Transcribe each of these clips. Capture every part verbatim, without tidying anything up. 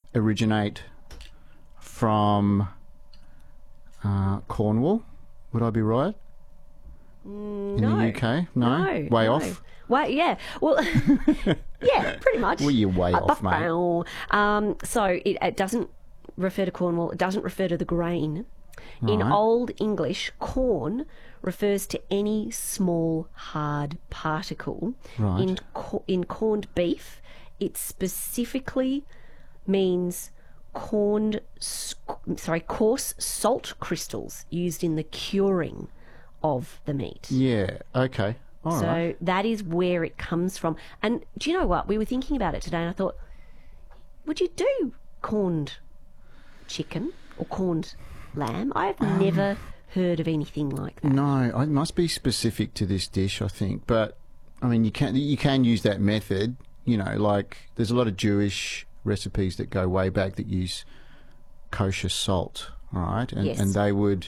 originate from uh, Cornwall. Would I be right? Mm, In no. the U K? No? No. Way no. off? Well, yeah. Well, yeah, pretty much. Well, you're way Uh, off, mate. Um, so it, it doesn't refer to Cornwall. It doesn't refer to the grain. In Right. Old English, corn refers to any small, hard particle. Right. In, co- in corned beef, it specifically means corned, sc- sorry, coarse salt crystals used in the curing of the meat. Yeah, okay. All so right. that is where it comes from. And do you know what? We were thinking about it today and I thought, would you do corned chicken or corned lamb? I've Um, never heard of anything like that. No, it must be specific to this dish, I think. But, I mean, you can, you can use that method. You know, like, there's a lot of Jewish recipes that go way back that use kosher salt, right? And, Yes. and they would...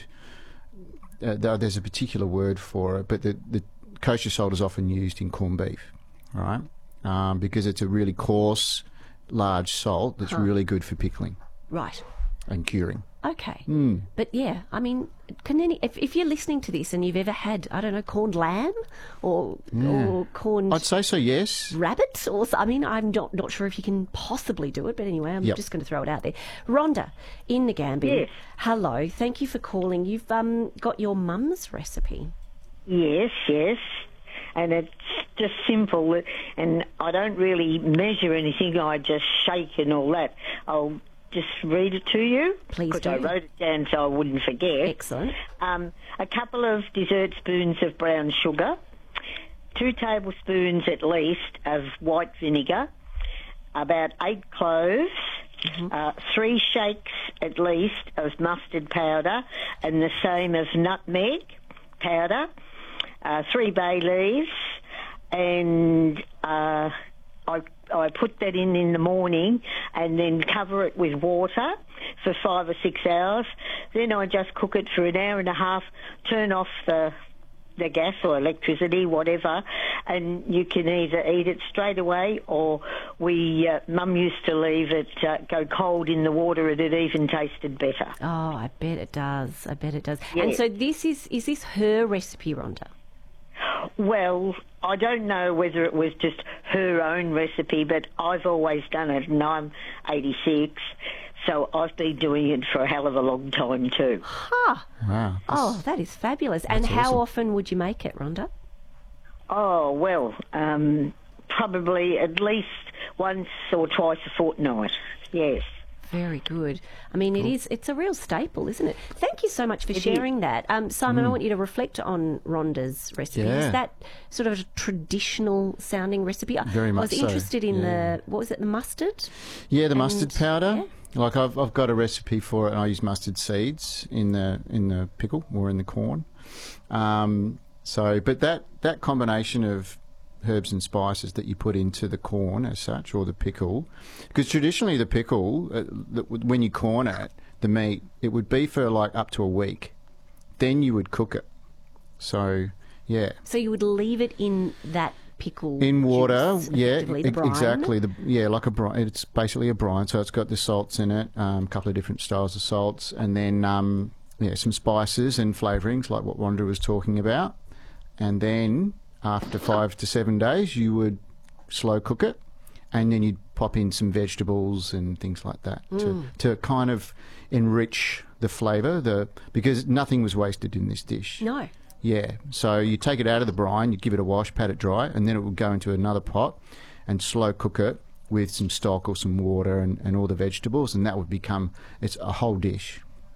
Uh, th- there's a particular word for it, but the, the kosher salt is often used in corned beef, right? Um, because it's a really coarse, large salt that's really good for pickling Right. and curing. Okay. Mm. But yeah, I mean, can any if, if you're listening to this and you've ever had, I don't know, corned lamb or or corned I'd say so, yes. rabbit or so- I mean, I'm not not sure if you can possibly do it, but anyway, I'm Yep. just going to throw it out there. Rhonda in the Gambia. Yes. Hello, thank you for calling. You've um got your mum's recipe. Yes, yes. And it's just simple. And I don't really measure anything. I just shake and all that. I'll just read it to you. Please Because I do. wrote it down so I wouldn't forget. Excellent. Um, a couple of dessert spoons of brown sugar, two tablespoons at least of white vinegar, about eight cloves, uh, three shakes at least of mustard powder, and the same of nutmeg powder, uh, three bay leaves, and uh, I, I put that in in the morning and then cover it with water for five or six hours. Then I just cook it for an hour and a half, turn off the the gas or electricity, whatever, and you can either eat it straight away or we, uh, Mum used to leave it uh, go cold in the water and it even tasted better. Oh, I bet it does. I bet it does. Yeah. And so this is is this her recipe, Rhonda? Well, I don't know whether it was just her own recipe, but I've always done it, and I'm eighty-six, so I've been doing it for a hell of a long time too. Ha! Wow. Oh, that is fabulous. And That's how awesome. often would you make it, Rhonda? Oh, well, um, probably at least once or twice a fortnight, yes. Very good. I mean, it is. It's a real staple, isn't it? Thank you so much for It sharing that, um, Simon. I want you to reflect on Rhonda's recipe. Yeah. Is that sort of a traditional sounding recipe? Very I much was so, interested in yeah. the what was it? The mustard. Yeah, the And- mustard powder. yeah. Like I've I've got a recipe for it, and I use mustard seeds in the in the pickle or in the corn. Um, so, but that that combination of herbs and spices that you put into the corn as such, or the pickle, because traditionally the pickle, uh, the, when you corn it, the meat, it would be for like up to a week. Then you would cook it. So, yeah. So you would leave it in that pickle In water, juice, yeah, effectively, the ex- brine. exactly. The, yeah, like a brine. It's basically a brine, so it's got the salts in it, um, a couple of different styles of salts, and then um, yeah, some spices and flavourings like what Rhonda was talking about. And then after five to seven days, you would slow cook it, and then you'd pop in some vegetables and things like that to to kind of enrich the flavour. The because nothing was wasted in this dish. No. Yeah, so you take it out of the brine, you give it a wash, pat it dry, and then it will go into another pot and slow cook it with some stock or some water and, and all the vegetables, and that would become, it's a whole dish.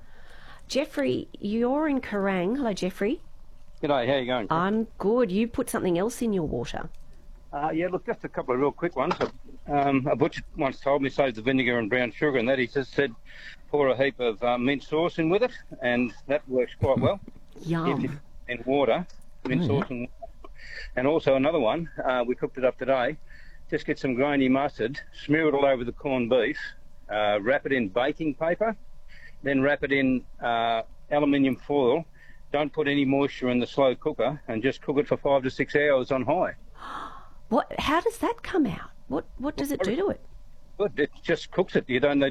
Jeffrey, you're in Kerrang. Hello, Jeffrey. G'day, how you going? I'm good. You put something else in your water. Uh, yeah, look, just a couple of real quick ones. Um, a butcher once told me save the vinegar and brown sugar, and that he just said pour a heap of uh, mint sauce in with it, and that works quite well. If you Yum. in water, mint Oh, sauce and water. And also another one, uh, we cooked it up today. Just get some grainy mustard, smear it all over the corned beef, uh, wrap it in baking paper, then wrap it in uh, aluminium foil. Don't put any moisture in the slow cooker, and just cook it for five to six hours on high. What? How does that come out? What What does it do to it? But it just cooks it. You don't need